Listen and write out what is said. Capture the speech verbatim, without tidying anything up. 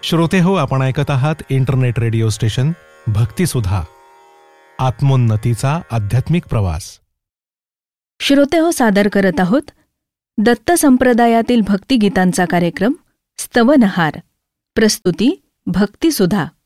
श्रोते हो, आपण ऐकत आहात इंटरनेट रेडिओ स्टेशन भक्तिसुधा, आत्मोन्नतीचा आध्यात्मिक प्रवास. श्रोते हो, सादर करत आहोत दत्त संप्रदायातील भक्तिगीतांचा कार्यक्रम स्तवनहार. प्रस्तुती भक्तिसुधा.